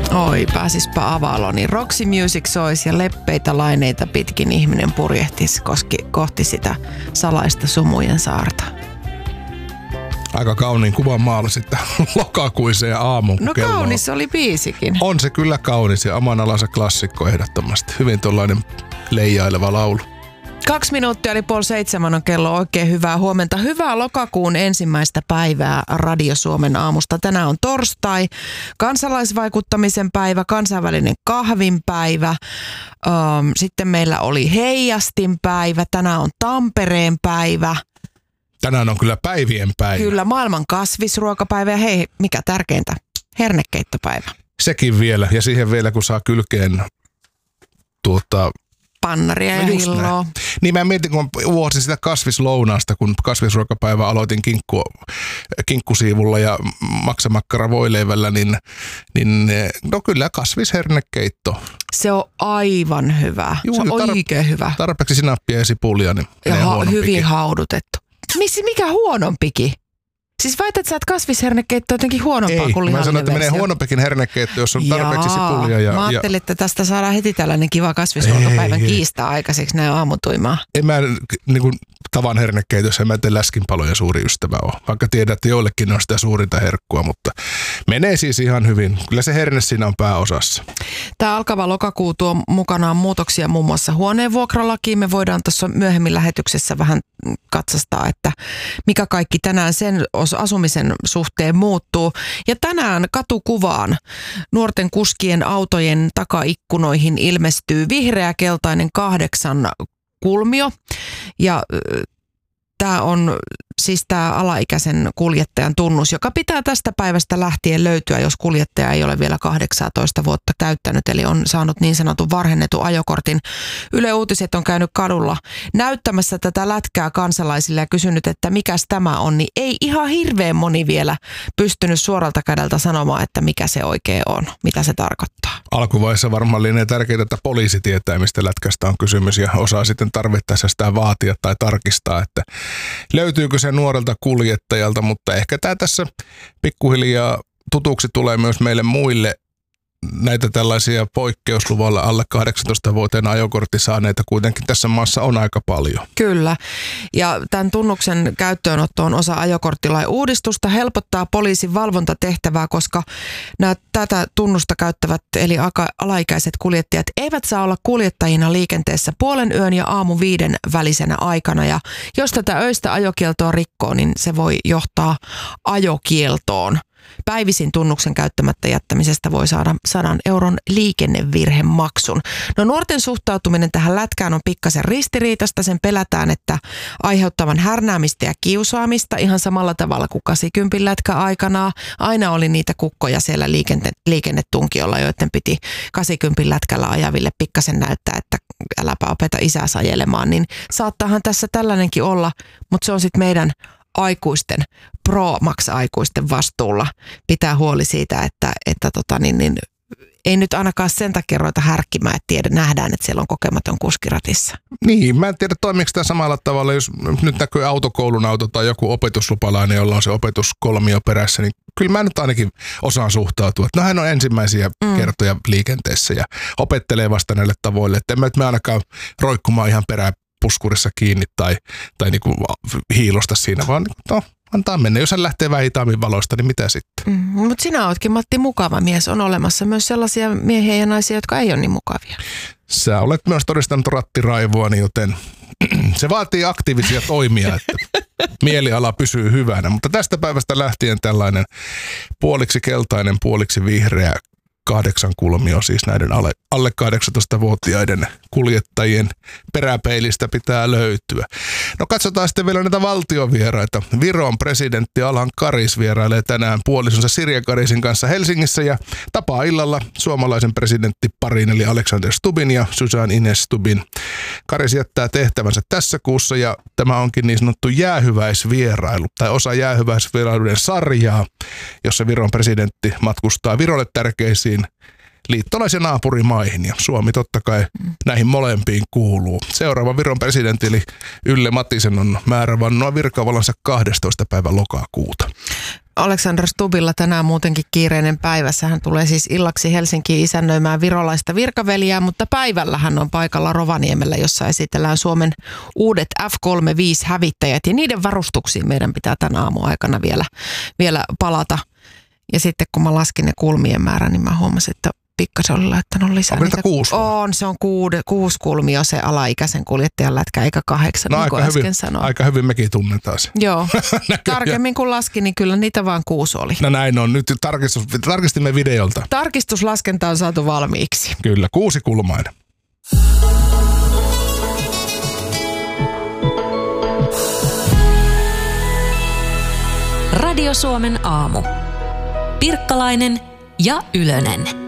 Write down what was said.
Oi, pääsispä Avalon, niin Roxy Music sois ja leppeitä laineita pitkin ihminen purjehtisi kohti sitä salaista sumujen saarta. Aika kauniin kuvan maalasit lokakuiseen aamuun. No kaunis oli biisikin. On se kyllä kaunis ja oman alansa klassikko ehdottomasti. Hyvin tuollainen leijaileva laulu. 2 minuuttia eli 6:30 on kello. Oikein hyvää huomenta. Hyvää lokakuun ensimmäistä päivää Radio Suomen aamusta. Tänään on torstai, kansalaisvaikuttamisen päivä, kansainvälinen kahvinpäivä. Sitten meillä oli heijastinpäivä. Tänään on Tampereen päivä. Tänään on kyllä päivien päivä. Kyllä, maailman kasvisruokapäivä ja hei, mikä tärkeintä, hernekeittopäivä. Sekin vielä ja siihen vielä kun saa kylkeen pannaria ja hilloa. Niin mä mietin, kun uosin sitä kasvislounaasta, kun kasvisruokapäivä aloitin kinkkusiivulla ja maksamakkara voileivällä, niin no kyllä kasvishernekeitto. Se on aivan hyvä. Juu, se on oikein hyvä. Tarpeeksi sinappia ja sipulia, niin ja hyvin haudutettu. Mikä huonompikin? Siis väität, että sä oot kasvishernekeitto jotenkin huonompaa kuin lihanneversio? Mä sanon, että menee huonompikin hernekeitto, jos on tarpeeksi sipulia. Mä ajattelin, että tästä saadaan heti tällainen kiva kasvisruokapäivän kiista aikaiseksi näin aamutuimaa. En mä niin kuin tavan hernekeitossa, en mä tee läskinpaloja suuri ystävä ole. Vaikka tiedät, että joillekin on sitä suurinta herkkua, mutta menee siis ihan hyvin. Kyllä se herne siinä on pääosassa. Tämä alkava lokakuu tuo mukanaan muutoksia muun muassa huoneenvuokralakiin. Me voidaan tuossa myöhemmin lähetyksessä vähän katsastaa, että mikä kaikki tänään sen asumisen suhteen muuttuu. Ja tänään katukuvaan nuorten kuskien autojen takaikkunoihin ilmestyy vihreä-keltainen 8 kulmio. Ja tämä on siis tämä alaikäisen kuljettajan tunnus, joka pitää tästä päivästä lähtien löytyä, jos kuljettaja ei ole vielä 18 vuotta täyttänyt, eli on saanut niin sanotun varhennetun ajokortin. Yle Uutiset on käynyt kadulla näyttämässä tätä lätkää kansalaisille ja kysynyt, että mikäs tämä on, niin ei ihan hirveän moni vielä pystynyt suoralta kädeltä sanomaan, että mikä se oikein on, mitä se tarkoittaa. Alkuvaiheessa varmaan lienee tärkeää, että poliisi tietää, mistä lätkästä on kysymys ja osaa sitten tarvittaessa sitä vaatia tai tarkistaa, että löytyykö se nuorelta kuljettajalta, mutta ehkä tämä tässä pikkuhiljaa tutuksi tulee myös meille muille. Näitä tällaisia poikkeusluvalla alle 18-vuotiaan ajokortti saaneita kuitenkin tässä maassa on aika paljon. Kyllä. Ja tämän tunnuksen käyttöönotto on osa ajokorttilain uudistusta, helpottaa poliisin valvontatehtävää, koska tätä tunnusta käyttävät eli alaikäiset kuljettajat eivät saa olla kuljettajina liikenteessä 0:30 ja 5:00 välisenä aikana. Ja jos tätä öistä ajokieltoa rikkoo, niin se voi johtaa ajokieltoon. Päivisin tunnuksen käyttämättä jättämisestä voi saada 100 euron liikennevirhemaksun. No nuorten suhtautuminen tähän lätkään on pikkasen ristiriitaista. Sen pelätään, että aiheuttavan härnäämistä ja kiusaamista ihan samalla tavalla kuin 80 lätkä aikanaan. Aina oli niitä kukkoja siellä liikennetunkiolla, joiden piti 80 lätkällä ajaville pikkasen näyttää, että äläpä opeta isää sajelemaan. Niin saattaahan tässä tällainenkin olla, mutta se on sitten meidän aikuisten, pro-max-aikuisten vastuulla pitää huoli siitä, että ei nyt ainakaan sen takia ruveta härkkimään, että nähdään, että siellä on kokematon kuskiratissa. Niin, mä en tiedä toimiiko tämä samalla tavalla, jos nyt näkyy autokoulun auto tai joku opetuslupalainen, jolla on se opetuskolmio perässä, niin kyllä mä nyt ainakin osaan suhtautua. Että no hän on ensimmäisiä kertoja liikenteessä ja opettelee vasta näille tavoille, että en mä ainakaan roikkumaan ihan puskurissa kiinni tai niinku hiilosta siinä, vaan no, antaa mennä. Jos hän lähtee vähän hitaammin valoista, niin mitä sitten? Mutta sinä ootkin, Matti, mukava mies. On olemassa myös sellaisia miehiä ja naisia, jotka ei ole niin mukavia. Sä olet myös todistanut rattiraivoani, joten se vaatii aktiivisia toimia, että mieliala pysyy hyvänä. Mutta tästä päivästä lähtien tällainen puoliksi keltainen, puoliksi vihreä 8 kulmio, siis näiden alle 18-vuotiaiden kuljettajien peräpeilistä pitää löytyä. No katsotaan sitten vielä näitä valtiovieraita. Viron presidentti Alan Karis vierailee tänään puolisonsa Sirja Karisin kanssa Helsingissä ja tapaa illalla suomalaisen presidenttiparin eli Alexander Stubbin ja Susan Ines Stubbin. Karis jättää tehtävänsä tässä kuussa ja tämä onkin niin sanottu jäähyväisvierailu tai osa jäähyväisvierailuiden sarjaa, jossa Viron presidentti matkustaa Virolle tärkeisiin liittolais- ja naapurimaihin ja Suomi totta kai näihin molempiin kuuluu. Seuraava Viron presidentti eli Yle Matisen on määrä vannoa virkavalansa 12. päivä lokakuuta. Alexander Stubbilla tänään muutenkin kiireinen päivässä. Hän tulee siis illaksi Helsinkiin isännöimään virolaista virkaveliä, mutta päivällä hän on paikalla Rovaniemellä, jossa esitellään Suomen uudet F-35-hävittäjät. Ja niiden varustuksiin meidän pitää tämän aamuaikana vielä palata. Ja sitten kun mä laskin ne kulmien määrän, niin mä huomasin, että pikkasen oli laittanut lisää. Onko niitä 6? Se on 6 kulmia se alaikäisen kuljettajan lätkä, eikä 8, niin kuin äsken sanoin. Aika hyvin mekin tunnetaan se. Joo, tarkemmin kun laskin, niin kyllä niitä vaan 6 oli. No näin on, nyt tarkistimme videolta. Tarkistuslaskenta on saatu valmiiksi. Kyllä, 6 kulmainen. Radio Suomen aamu. Pirkkalainen ja Ylönen.